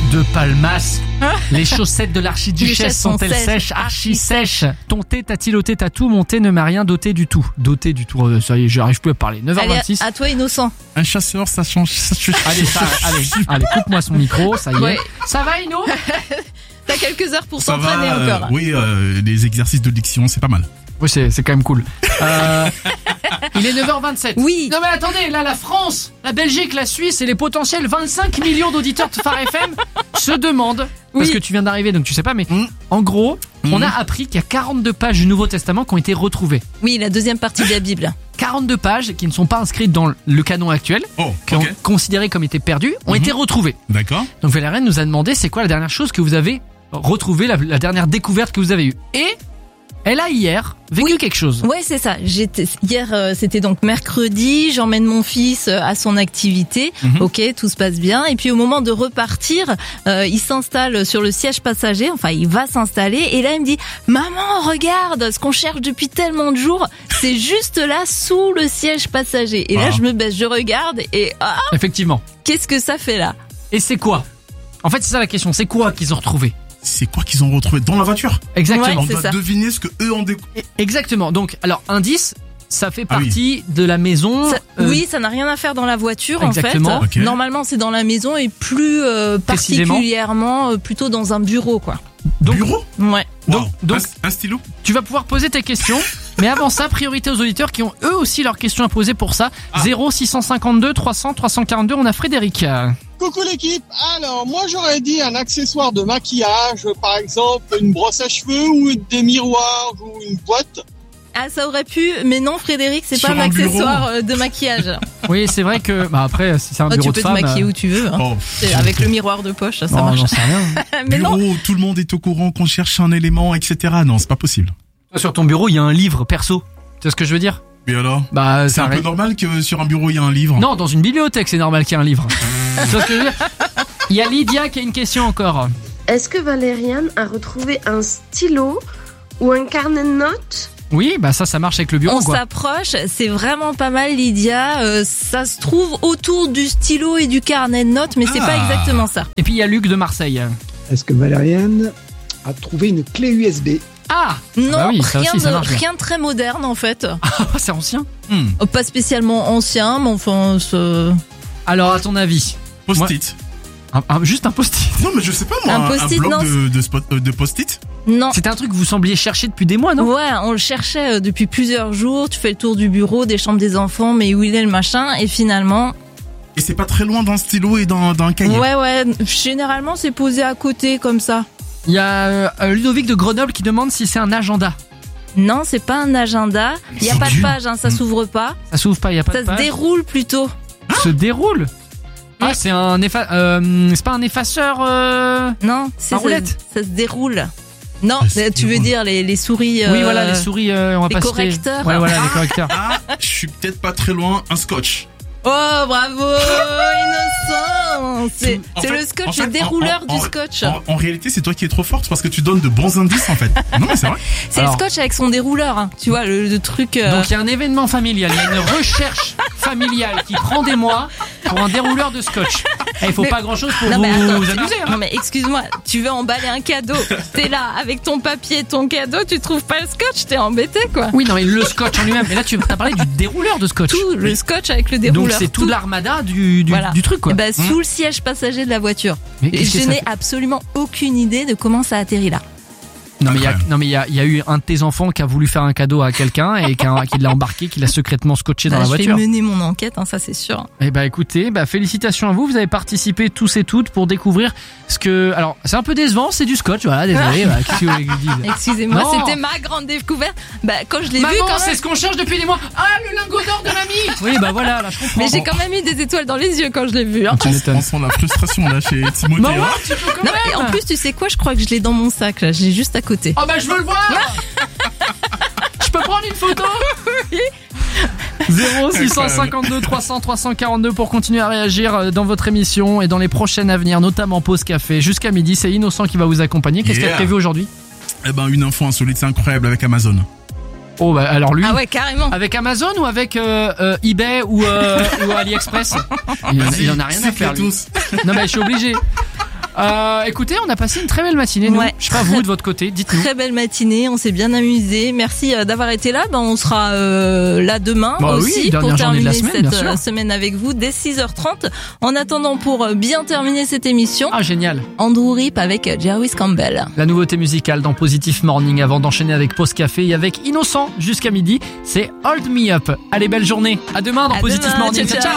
de Palmas. Les chaussettes de l'archiduchesse sont-elles sèches, archi sèches? Ton thé t'a-t-il ôté ta tout? Mon thé ne m'a rien doté du tout. Doté du tout, ça y est, j'arrive plus à parler. 9h26. Allez, à toi, innocent. Un chasseur, ça change. Allez, coupe-moi son micro, ça y est. Ouais. Ça va, Ino? T'as quelques heures pour Ça s'entraîner va, encore. oui, les exercices de diction, c'est pas mal. Oui, c'est quand même cool. Il est 9h27. Oui. Non mais attendez, là la France, la Belgique, la Suisse et les potentiels 25 millions d'auditeurs de Phare FM se demandent, parce que tu viens d'arriver donc tu sais pas, mais en gros, on a appris qu'il y a 42 pages du Nouveau Testament qui ont été retrouvées. Oui, la deuxième partie de la Bible. 42 pages qui ne sont pas inscrites dans le canon actuel, qui ont considéré comme étaient perdues, ont été retrouvées. D'accord. Donc Valériane nous a demandé c'est quoi la dernière chose que vous avez retrouvée, la dernière découverte que vous avez eue. Et elle a hier vécu quelque chose. Ouais, c'est ça. Hier, c'était donc mercredi. J'emmène mon fils à son activité. Ok, tout se passe bien. Et puis au moment de repartir, il s'installe sur le siège passager. Enfin, il va s'installer. Et là, il me dit maman, regarde, ce qu'on cherche depuis tellement de jours, c'est juste là sous le siège passager. Et là, je me baisse, je regarde et Effectivement. Qu'est-ce que ça fait là? Et c'est quoi? En fait, c'est ça la question. C'est quoi qu'ils ont retrouvé? C'est quoi qu'ils ont retrouvé dans la voiture? Exactement. On doit deviner ce que eux ont découvert. Exactement. Donc, alors, indice, ça fait partie de la maison. Oui, ça n'a rien à faire dans la voiture exactement. en fait. Okay. Normalement, c'est dans la maison et plus particulièrement plutôt dans un bureau, quoi. Donc, bureau? Ouais. Wow. Donc, un stylo? tu vas pouvoir poser tes questions, mais avant ça, priorité aux auditeurs qui ont eux aussi leurs questions à poser pour ça. 0652 300 342. On a Frédéric. Coucou l'équipe, alors moi j'aurais dit un accessoire de maquillage, par exemple une brosse à cheveux ou des miroirs ou une boîte. Ah, ça aurait pu, mais non Frédéric, c'est Sur pas un un accessoire de maquillage. Oui, c'est vrai que après, si c'est un bureau Tu de peux te femme, maquiller où tu veux, hein. Avec le miroir de poche, ça non, marche. j'en sais rien. Mais bureau, non. tout le monde est au courant qu'on cherche un élément, etc. Non, c'est pas possible. Sur ton bureau, il y a un livre perso. Tu sais ce que je veux dire? Mais alors? Bah, C'est un peu normal que sur un bureau il y a un livre. Non, dans une bibliothèque, c'est normal qu'il y ait un livre. Tu vois ce que je veux dire? Il y a Lydia qui a une question encore. Est-ce que Valériane a retrouvé un stylo ou un carnet de notes? Oui, bah ça marche avec le bureau, On quoi. s'approche, c'est vraiment pas mal Lydia. Ça se trouve autour du stylo et du carnet de notes, mais c'est pas exactement ça. Et puis il y a Luc de Marseille. Est-ce que Valériane a trouvé une clé USB? Ah Non, bah oui, ça aussi, ça marche bien. rien de très moderne en fait. Ah, c'est ancien. Pas spécialement ancien, mais enfin... Alors, à ton avis? Post-it. Juste un post-it. Non, mais je sais pas moi. Un post-it, bloc non. de post-it. Non. C'était un truc que vous sembliez chercher depuis des mois, non? Ouais, on le cherchait depuis plusieurs jours. Tu fais le tour du bureau, des chambres des enfants, mais où il est le machin? Et finalement... Et c'est pas très loin d'un stylo et d'un cahier. Ouais. Généralement, c'est posé à côté, comme ça. Il y a Ludovic de Grenoble qui demande si c'est un agenda. Non, c'est pas un agenda. Il y a pas de page, hein, ça s'ouvre pas. Ça s'ouvre pas, il y a pas Ça de se page. déroule plutôt. Se déroule. Ah, c'est un c'est pas un effaceur Non, un roulette. Ça se déroule. Non, Ça se tu veux déroule. dire les souris. Oui, voilà, les souris, on va les pas citer. correcteurs. Ouais, voilà, les correcteurs. Ah, je suis peut-être pas très loin. Un scotch. Oh, bravo, innocent. C'est le scotch, le dérouleur du scotch. En réalité, c'est toi qui es trop forte parce que tu donnes de bons indices en fait. Non, mais c'est vrai. C'est Alors- le scotch avec son dérouleur, hein. Tu vois, le truc... Donc il y a un événement familial, il y a une recherche familiale qui prend des mois pour un dérouleur de scotch. Et il faut Mais- pas grand chose pour Non, mais attends, vous amuser. non mais excuse-moi, tu veux emballer un cadeau, t'es là avec ton papier, ton cadeau, tu trouves pas le scotch, t'es embêté quoi. Oui, non, mais le scotch en lui-même. Mais là, tu as parlé du dérouleur de scotch. Tout le scotch avec le Donc dérouleur. c'est tout l'armada du truc, quoi. Et bah, sous le siège passager de la voiture. Mais Et qu'est-ce que je ça n'ai fait absolument aucune idée de comment ça atterrit là. Non mais il y a eu un de tes enfants qui a voulu faire un cadeau à quelqu'un et qui l'a embarqué, qui l'a secrètement scotché dans la Je voiture. vais mener mon enquête, hein, ça c'est sûr. Eh bah écoutez, félicitations à vous, vous avez participé tous et toutes pour découvrir ce que... Alors, c'est un peu décevant, c'est du scotch, voilà, désolé, qu'est-ce que vous voulez que je dise? Excusez-moi, Non. c'était ma grande découverte. Bah, quand je l'ai Maman, vu quand c'est même. ce qu'on cherche depuis des mois. Ah, le lingot d'or de mamie. Oui, bah voilà, là je comprends. Mais j'ai quand même eu des étoiles dans les yeux quand je l'ai vu. Hein. Tu m'étonnes. On sent la frustration là chez Timothée. Maman, hein. tu peux quand Non, même. mais en plus, tu sais quoi, je crois que je l'ai dans mon sac là, je l'ai juste à côté. Oh bah je veux le voir. Je peux prendre une photo? 0652 300 342 pour continuer à réagir dans votre émission et dans les prochaines à venir, notamment pause café jusqu'à midi. C'est Innocent qui va vous accompagner. Qu'est-ce qu'il y a Yeah. prévu aujourd'hui? Eh ben, une info insolite, c'est incroyable avec Amazon. Oh bah alors lui. Ah ouais, carrément. Avec Amazon ou avec eBay ou AliExpress? Il en a rien à faire lui. tous. Non mais je suis obligé. Écoutez, on a passé une très belle matinée, nous. Ouais. Je sais pas vous de votre côté, dites-nous. Très belle matinée, on s'est bien amusé. Merci d'avoir été là. On sera là demain aussi pour terminer cette semaine avec vous dès 6h30. En attendant, pour bien terminer cette émission, génial, Andrew Rip avec Jervis Campbell. La nouveauté musicale dans Positive Morning avant d'enchaîner avec Pause Café et avec Innocent jusqu'à midi, c'est Hold Me Up. Allez, belle journée. À demain dans Positive Morning. Ciao.